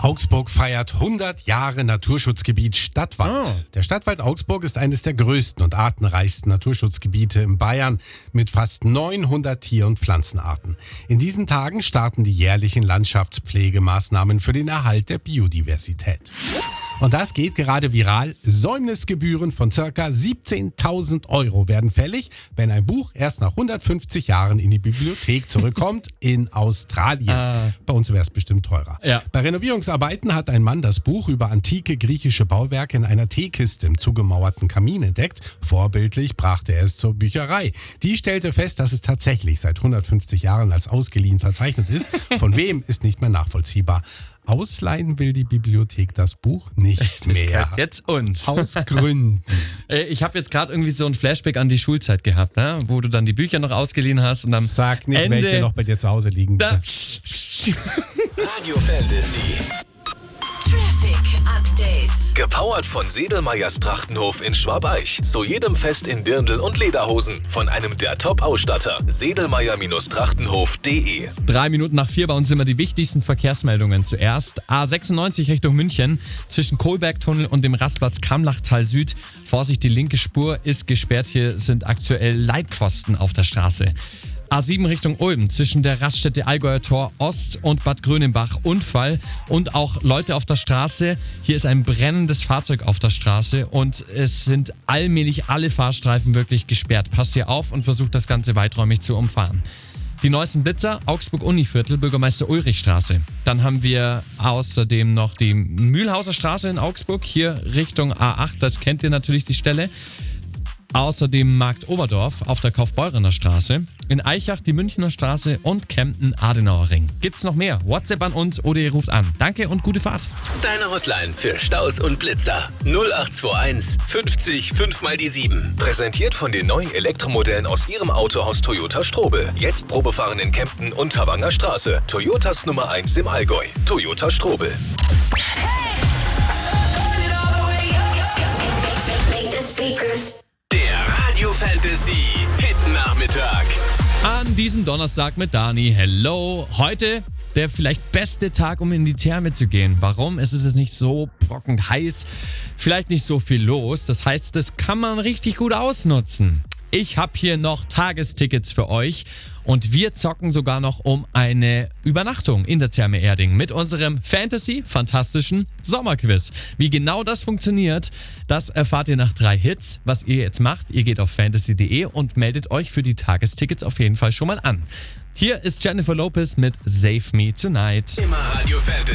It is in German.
Augsburg feiert 100 Jahre Naturschutzgebiet Stadtwald. Der Stadtwald Augsburg ist eines der größten und artenreichsten Naturschutzgebiete in Bayern mit fast 900 Tier- und Pflanzenarten. In diesen Tagen starten die jährlichen Landschaftspflegemaßnahmen für den Erhalt der Biodiversität. Und das geht gerade viral. Säumnisgebühren von ca. 17.000 € werden fällig, wenn ein Buch erst nach 150 Jahren in die Bibliothek zurückkommt in Australien. Bei uns wäre es bestimmt teurer. Ja. Bei Renovierungsarbeiten hat ein Mann das Buch über antike griechische Bauwerke in einer Teekiste im zugemauerten Kamin entdeckt. Vorbildlich brachte er es zur Bücherei. Die stellte fest, dass es tatsächlich seit 150 Jahren als ausgeliehen verzeichnet ist. Von wem ist nicht mehr nachvollziehbar. Ausleihen will die Bibliothek das Buch nicht mehr. gehört jetzt uns. Aus Gründen. Ich habe jetzt gerade irgendwie so ein Flashback an die Schulzeit gehabt, ne? Wo du dann die Bücher noch ausgeliehen hast und dann Sag nicht, Ende welche noch bei dir zu Hause liegen. da, Radio Fantasy. Traffic Update. Gepowert von Sedelmeyers Trachtenhof in Schwabeich. Zu jedem Fest in Dirndl und Lederhosen. Von einem der Top-Ausstatter. Sedelmeyer-Trachtenhof.de 3 Minuten nach 4 bei uns immer die wichtigsten Verkehrsmeldungen. Zuerst A96 Richtung München zwischen Kohlbergtunnel und dem Rastplatz Kamlachtal Süd. Vorsicht, die linke Spur ist gesperrt. Hier sind aktuell Leitpfosten auf der Straße. A7 Richtung Ulm zwischen der Raststätte Allgäuer Tor Ost und Bad Grönenbach Unfall und auch Leute auf der Straße. Hier ist ein brennendes Fahrzeug auf der Straße und es sind allmählich alle Fahrstreifen wirklich gesperrt. Passt hier auf und versucht das Ganze weiträumig zu umfahren. Die neuesten Blitzer, Augsburg-Univiertel, Bürgermeister Ulrichstraße. Dann haben wir außerdem noch die Mühlhauser Straße in Augsburg, hier Richtung A8, das kennt ihr natürlich die Stelle. Außerdem Markt Oberdorf auf der Kaufbeurener Straße, in Eichach die Münchner Straße und Kempten Adenauer Ring. Gibt's noch mehr? WhatsApp an uns oder ihr ruft an. Danke und gute Fahrt. Deine Hotline für Staus und Blitzer. 0821 50 5 mal die 7. Präsentiert von den neuen Elektromodellen aus ihrem Autohaus Toyota Strobel. Jetzt Probefahren in Kempten und Tavanger Straße. Toyotas Nummer 1 im Allgäu. Toyota Strobel. Der Radio Fantasy Hit Nachmittag. An diesem Donnerstag mit Dani. Hello. Heute der vielleicht beste Tag, um in die Therme zu gehen. Warum? Es ist jetzt nicht so brockend heiß, vielleicht nicht so viel los. Das heißt, das kann man richtig gut ausnutzen. Ich habe hier noch Tagestickets für euch und wir zocken sogar noch um eine Übernachtung in der Therme Erding mit unserem fantastischen Sommerquiz. Wie genau das funktioniert, das erfahrt ihr nach 3 Hits. Was ihr jetzt macht, ihr geht auf fantasy.de und meldet euch für die Tagestickets auf jeden Fall schon mal an. Hier ist Jennifer Lopez mit Save Me Tonight. Immer Radio Fantasy.